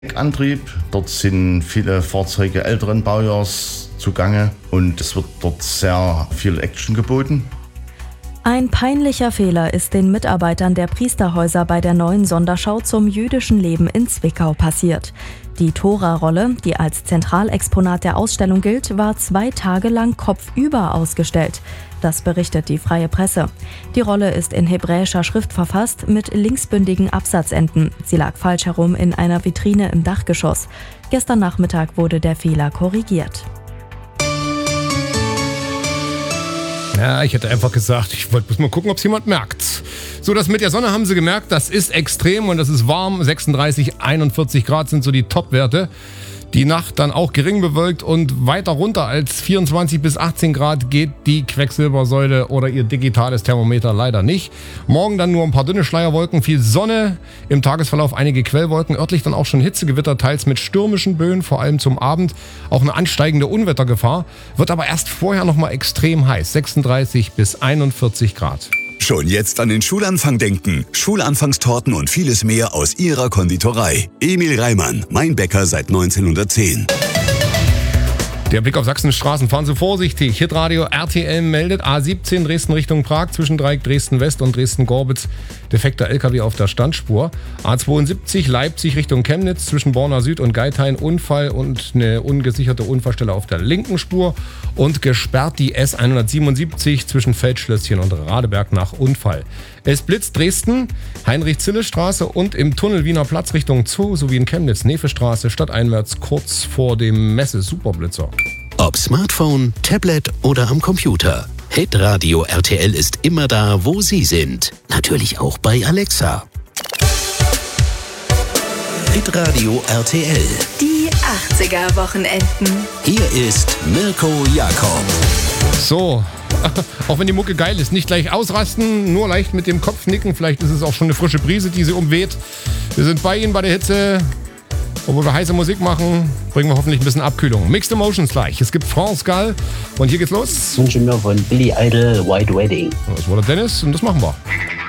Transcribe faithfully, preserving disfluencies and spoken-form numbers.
Antrieb. Dort sind viele Fahrzeuge älteren Baujahrs zugange und es wird dort sehr viel Action geboten. Ein peinlicher Fehler ist den Mitarbeitern der Priesterhäuser bei der neuen Sonderschau zum jüdischen Leben in Zwickau passiert. Die Tora-Rolle, die als Zentralexponat der Ausstellung gilt, war zwei Tage lang kopfüber ausgestellt. Das berichtet die Freie Presse. Die Rolle ist in hebräischer Schrift verfasst mit linksbündigen Absatzenden. Sie lag falsch herum in einer Vitrine im Dachgeschoss. Gestern Nachmittag wurde der Fehler korrigiert. Ja, ich hätte einfach gesagt, ich wollte bloß mal gucken, ob es jemand merkt. So, das mit der Sonne haben sie gemerkt, das ist extrem und das ist warm. sechsunddreißig, einundvierzig Grad sind so die Top-Werte. Die Nacht dann auch gering bewölkt und weiter runter als vierundzwanzig bis achtzehn Grad geht die Quecksilbersäule oder ihr digitales Thermometer leider nicht. Morgen dann nur ein paar dünne Schleierwolken, viel Sonne, im Tagesverlauf einige Quellwolken, örtlich dann auch schon Hitzegewitter, teils mit stürmischen Böen, vor allem zum Abend. Auch eine ansteigende Unwettergefahr, wird aber erst vorher nochmal extrem heiß, sechsunddreißig bis einundvierzig Grad. Schon jetzt an den Schulanfang denken. Schulanfangstorten und vieles mehr aus ihrer Konditorei. Emil Reimann, mein Bäcker seit neunzehnhundertzehn. Der Blick auf Sachsens Straßen, fahren Sie vorsichtig. Hitradio R T L meldet A siebzehn Dresden Richtung Prag, Zwischendreieck Dresden West und Dresden Gorbitz. Defekter L K W auf der Standspur. A zweiundsiebzig Leipzig Richtung Chemnitz, zwischen Borna Süd und Geithain Unfall und eine ungesicherte Unfallstelle auf der linken Spur. Und gesperrt die S hundertsiebenundsiebzig zwischen Feldschlösschen und Radeberg nach Unfall. Es blitzt Dresden, Heinrich-Zille-Straße und im Tunnel Wiener Platz Richtung Zoo sowie in Chemnitz Nevestraße stadteinwärts kurz vor dem Messe-Superblitzer. Ob Smartphone, Tablet oder am Computer. Hitradio R T L ist immer da, wo Sie sind. Natürlich auch bei Alexa. Hitradio R T L. Die achtziger-Wochenenden. Hier ist Mirko Jakob. So, auch wenn die Mucke geil ist, nicht gleich ausrasten, nur leicht mit dem Kopf nicken. Vielleicht ist es auch schon eine frische Brise, die sie umweht. Wir sind bei Ihnen bei der Hitze. Obwohl wir heiße Musik machen, bringen wir hoffentlich ein bisschen Abkühlung. Mixed Emotions gleich. Es gibt France Gall und hier geht's los. Ich wünsche mir von Billy Idol White Wedding. Das war der Dennis und das machen wir.